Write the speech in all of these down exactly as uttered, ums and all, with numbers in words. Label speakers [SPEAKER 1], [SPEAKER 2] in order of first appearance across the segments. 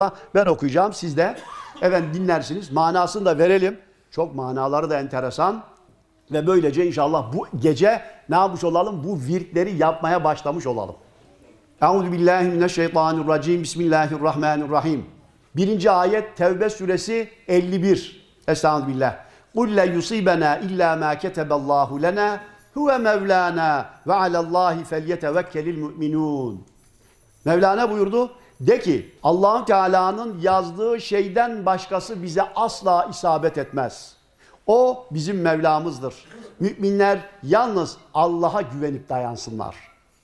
[SPEAKER 1] Ben okuyacağım, siz de efendim dinlersiniz. Manasını da verelim. Çok manaları da enteresan. Ve böylece inşallah bu gece ne yapmış olalım? Bu virtleri yapmaya başlamış olalım. Euzubillahimineşşeytanirracim. Bismillahirrahmanirrahim. Birinci ayet Tevbe suresi elli bir. Estağfirullah. Kul le yusibena illa ma keteballahu lena huve mevlana ve alallahi felyetevekkelil mu'minun. Mevlana buyurdu. De ki Allah-u Teala'nın yazdığı şeyden başkası bize asla isabet etmez. O bizim Mevlamızdır. Müminler yalnız Allah'a güvenip dayansınlar.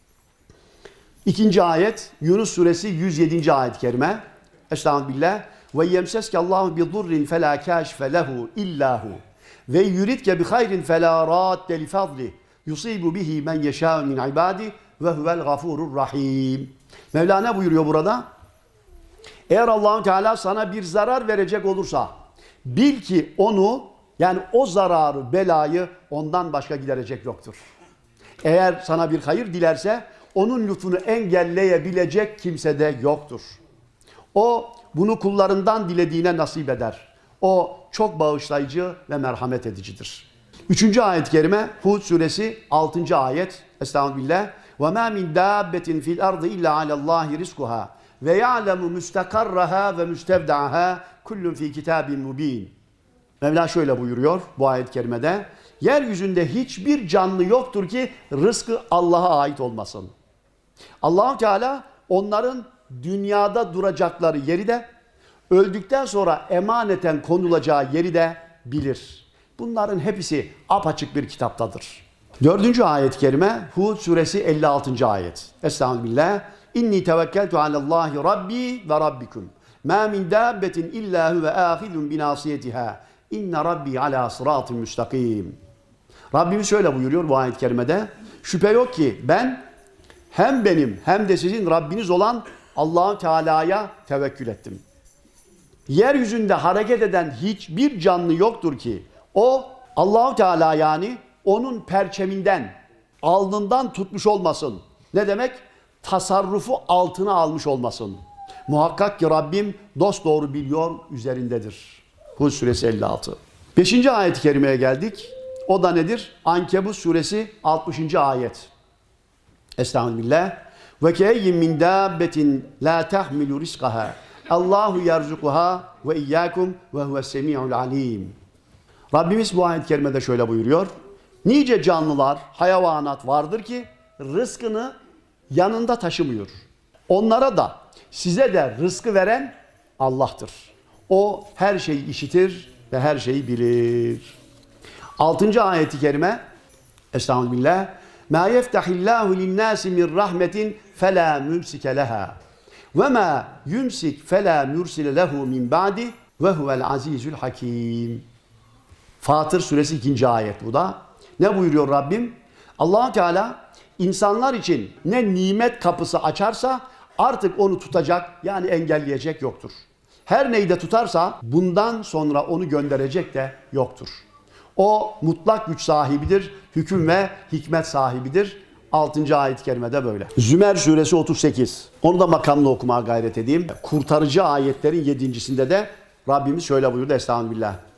[SPEAKER 1] İkinci ayet Yunus suresi yüz yedinci ayet-i kerime. Estağfirullah. Ve yemseske Allahu bi durrin fela kâşife lehu illahu ve yuridke bi hayrin fela radde li fadli yusibu bihi men yeşâ min ibadi ve huvel gafurur rahim. Mevlana buyuruyor burada. Eğer Allah-u Teala sana bir zarar verecek olursa bil ki onu, yani o zararı, belayı ondan başka giderecek yoktur. Eğer sana bir hayır dilerse onun lütfunu engelleyebilecek kimse de yoktur. O bunu kullarından dilediğine nasip eder. O çok bağışlayıcı ve merhamet edicidir. Üçüncü ayet-i kerime Hud suresi altıncı ayet. Estağfirullah. وَمَا مِنْ دَابَّةٍ فِي الْأَرْضِ إِلَّا عَلَى اللّٰهِ رِزْقُهَا وَيَعْلَمُ مُسْتَقَرَّهَا وَمُسْتَوْدَعَهَا كُلٌّ فِي كِتَابٍ مُب۪ينٍ. Mevla şöyle buyuruyor bu ayet-i kerimede. Yeryüzünde hiçbir canlı yoktur ki rızkı Allah'a ait olmasın. Allah-u Teala onların dünyada duracakları yeri de, öldükten sonra emaneten konulacağı yeri de bilir. Bunların hepsi apaçık bir kitaptadır. Dördüncü ayet-i kerime Hud suresi elli altıncı ayet. Estağfirullah. İnni tevekkeltu alallahi rabbi ve rabbikum. Ma min dabbetin illa huve ahidun binasiyetiha. İnne rabbi ala sıratın müstakim. Rabbimiz şöyle buyuruyor bu ayet-i kerimede. Şüphe yok ki ben hem benim hem de sizin Rabbiniz olan Allah-u Teala'ya tevekkül ettim. Yeryüzünde hareket eden hiçbir canlı yoktur ki o Allah-u Teala, yani onun perçeminden, alnından tutmuş olmasın. Ne demek? Tasarrufu altına almış olmasın. Muhakkak ki Rabbim dosdoğru biliyor, üzerindedir. Hud suresi elli altı. Beşinci ayet-i kerimeye geldik. O da nedir? Ankebut suresi altmışıncı ayet. Estağfirullah. Ve keyyin min dabbetin la tahmilu rizqaha. Allahu yerzukuha ve iyyakum ve huves semi'ul alim. Rabbimiz bu ayet-i kerimede şöyle buyuruyor. Nice canlılar, hayvanat vardır ki rızkını yanında taşımıyor. Onlara da size de rızkı veren Allah'tır. O her şeyi işitir ve her şeyi bilir. Altıncı ayet-i kerime. Estağfirullah. Ma yeftahillahu linnâsi min rahmetin felâ mümsike leha. Ve ma yumsik felâ mürsile lehu min ba'di ve huvel azîzül hakîm. Fatır suresi ikinci ayet bu da. Ne buyuruyor Rabbim? Allah-u Teala insanlar için ne nimet kapısı açarsa artık onu tutacak, yani engelleyecek yoktur. Her neyi de tutarsa bundan sonra onu gönderecek de yoktur. O mutlak güç sahibidir, hüküm ve hikmet sahibidir. altıncı ayet-i kerimede böyle. Zümer suresi otuz sekiz. Onu da makamla okumaya gayret edeyim. Kurtarıcı ayetlerin yedincisinde de Rabbimiz şöyle buyurdu. Estağfirullah.